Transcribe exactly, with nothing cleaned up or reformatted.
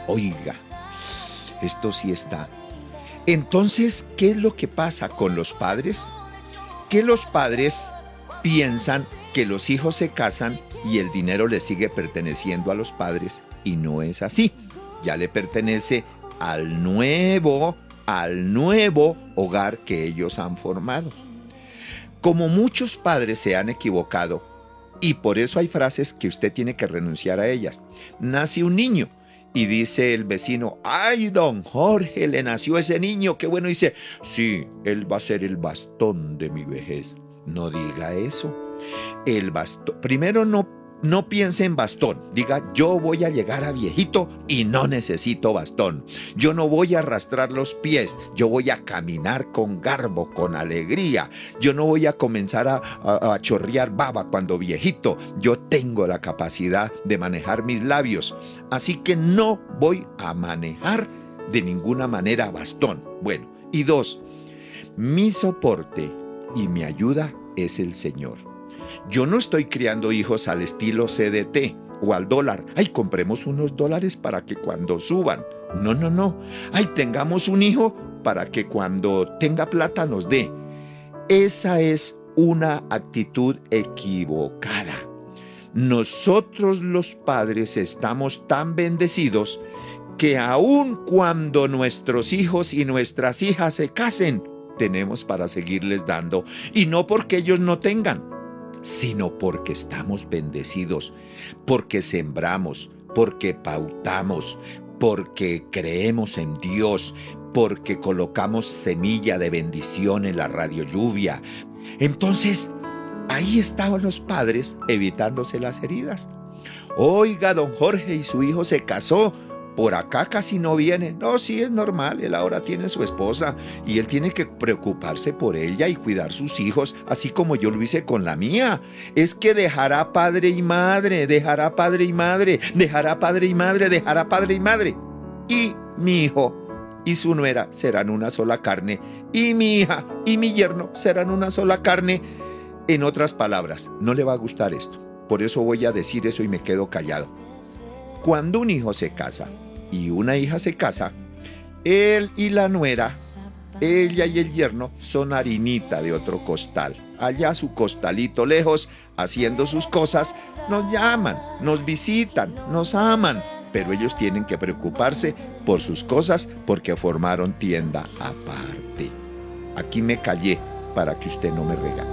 Oiga, esto sí está. Entonces, ¿qué es lo que pasa con los padres? Que los padres piensan que los hijos se casan y el dinero le sigue perteneciendo a los padres y no es así. Ya le pertenece al nuevo, al nuevo hogar que ellos han formado. Como muchos padres se han equivocado, y por eso hay frases que usted tiene que renunciar a ellas. Nace un niño y dice el vecino, ¡ay, don Jorge, le nació ese niño! ¡Qué bueno! Dice, sí, él va a ser el bastón de mi vejez. No diga eso. El bastón, primero no, no piense en bastón. Diga, yo voy a llegar a viejito y no necesito bastón. Yo no voy a arrastrar los pies. Yo voy a caminar con garbo, con alegría. Yo no voy a comenzar a, a, a chorrear baba cuando viejito. Yo tengo la capacidad de manejar mis labios. Así que no voy a manejar de ninguna manera bastón. Bueno, y dos, mi soporte y mi ayuda es el Señor. Yo no estoy criando hijos al estilo C D T o al dólar. Ay, compremos unos dólares para que cuando suban. No, no, no. Ay, tengamos un hijo para que cuando tenga plata nos dé. Esa es una actitud equivocada. Nosotros los padres estamos tan bendecidos que aun cuando nuestros hijos y nuestras hijas se casen, tenemos para seguirles dando. Y no porque ellos no tengan, sino porque estamos bendecidos, porque sembramos, porque pautamos, porque creemos en Dios, porque colocamos semilla de bendición en la radio lluvia. Entonces, ahí estaban los padres evitándose las heridas. Oiga, don Jorge, y su hijo se casó. Por acá casi no viene. No, sí es normal, él ahora tiene su esposa y él tiene que preocuparse por ella y cuidar sus hijos, así como yo lo hice con la mía. Es que dejará padre y madre, dejará padre y madre, dejará padre y madre, dejará padre y madre. Y mi hijo y su nuera serán una sola carne, y mi hija y mi yerno serán una sola carne. En otras palabras, no le va a gustar esto. Por eso voy a decir eso y me quedo callado. Cuando un hijo se casa y una hija se casa, él y la nuera, ella y el yerno son harinita de otro costal. Allá su costalito lejos, haciendo sus cosas, nos llaman, nos visitan, nos aman, pero ellos tienen que preocuparse por sus cosas porque formaron tienda aparte. Aquí me callé para que usted no me regañe.